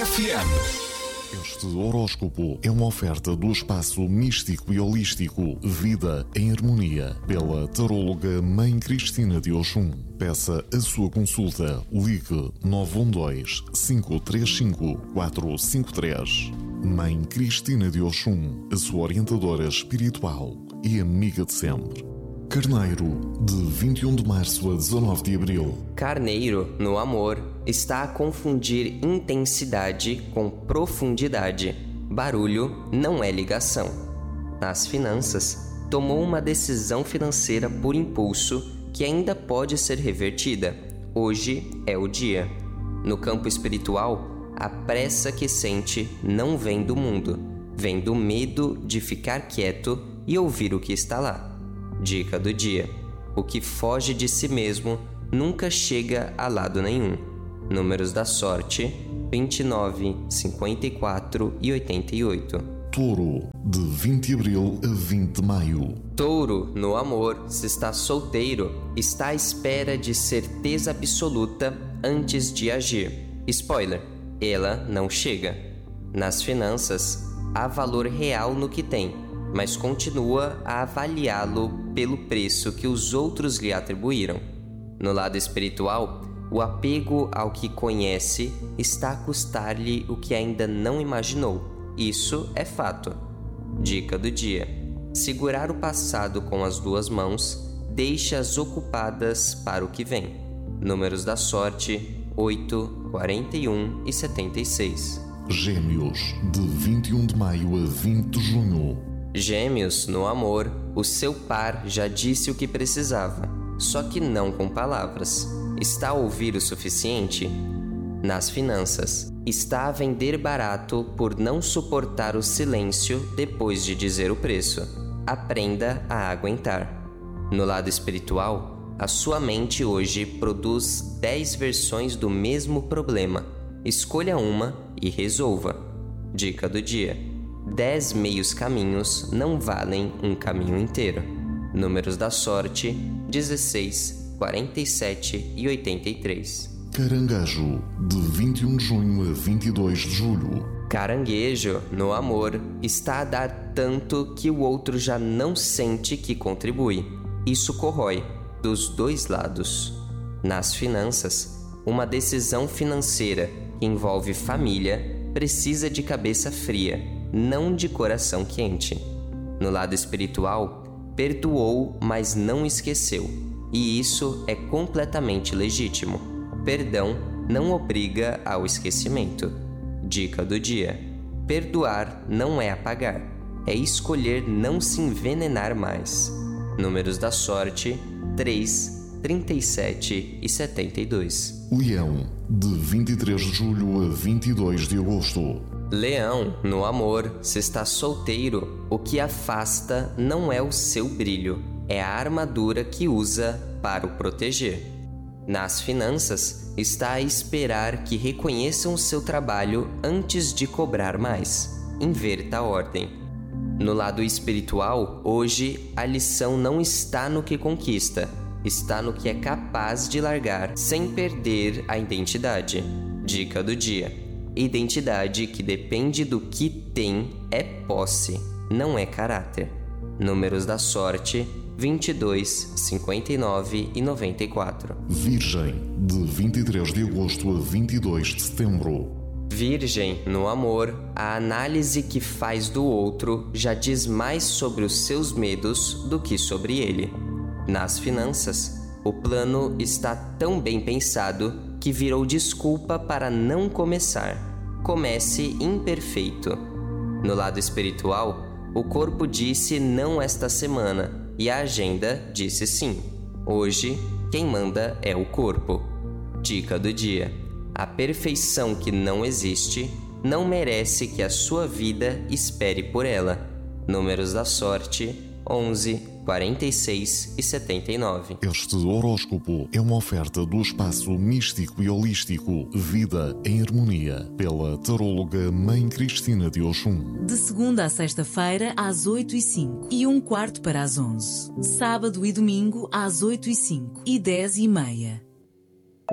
FM. Este horóscopo é uma oferta do espaço místico e holístico Vida em Harmonia, pela taróloga Mãe Cristina de Oxum. Peça a sua consulta. Ligue 912-535-453. Mãe Cristina de Oxum, a sua orientadora espiritual e amiga de sempre. Carneiro, de 21 de março a 19 de abril. Carneiro, no amor, está a confundir intensidade com profundidade. Barulho não é ligação. Nas finanças, tomou uma decisão financeira por impulso que ainda pode ser revertida. Hoje é o dia. No campo espiritual, a pressa que sente não vem do mundo, vem do medo de ficar quieto e ouvir o que está lá. Dica do dia: o que foge de si mesmo nunca chega a lado nenhum. Números da sorte: 29, 54 e 88. Touro, de 20 de abril a 20 de maio. Touro, no amor, se está solteiro, está à espera de certeza absoluta antes de agir. Spoiler: ela não chega. Nas finanças, há valor real no que tem, mas continua a avaliá-lo pelo preço que os outros lhe atribuíram. No lado espiritual, o apego ao que conhece está a custar-lhe o que ainda não imaginou. Isso é fato. Dica do dia: segurar o passado com as duas mãos, deixe-as ocupadas para o que vem. Números da sorte: 8, 41 e 76. Gêmeos, de 21 de maio a 20 de junho. Gêmeos, no amor, o seu par já disse o que precisava, só que não com palavras. Está a ouvir o suficiente? Nas finanças, está a vender barato por não suportar o silêncio depois de dizer o preço. Aprenda a aguentar. No lado espiritual, a sua mente hoje produz 10 versões do mesmo problema. Escolha uma e resolva. Dica do dia: 10 meios caminhos não valem um caminho inteiro. Números da sorte: 16, 47 e 83. Caranguejo, de 21 de junho a 22 de julho. Caranguejo, no amor, está a dar tanto que o outro já não sente que contribui. Isso corrói dos dois lados. Nas finanças, uma decisão financeira que envolve família precisa de cabeça fria, não de coração quente. No lado espiritual, perdoou, mas não esqueceu, e isso é completamente legítimo. Perdão não obriga ao esquecimento. Dica do dia: perdoar não é apagar, é escolher não se envenenar mais. Números da sorte: 3, 37 e 72. Leão, de 23 de julho a 22 de agosto. Leão, no amor, se está solteiro, o que afasta não é o seu brilho, é a armadura que usa para o proteger. Nas finanças, está a esperar que reconheçam o seu trabalho antes de cobrar mais. Inverta a ordem. No lado espiritual, hoje, a lição não está no que conquista, está no que é capaz de largar sem perder a identidade. Dica do dia: identidade que depende do que tem é posse, não é caráter. Números da sorte: 22, 59 e 94. Virgem, de 23 de agosto a 22 de setembro. Virgem, no amor, a análise que faz do outro já diz mais sobre os seus medos do que sobre ele. Nas finanças, o plano está tão bem pensado que virou desculpa para não começar. Comece imperfeito. No lado espiritual, o corpo disse não esta semana e a agenda disse sim. Hoje, quem manda é o corpo. Dica do dia: a perfeição que não existe não merece que a sua vida espere por ela. Números da sorte: 11, 46 e 79. Este horóscopo é uma oferta do espaço místico e holístico Vida em Harmonia, pela taróloga Mãe Cristina de Oxum. De segunda a sexta-feira, às 8h05 e 1/4 para as 11. Sábado e domingo, às 8h05 e 10h30.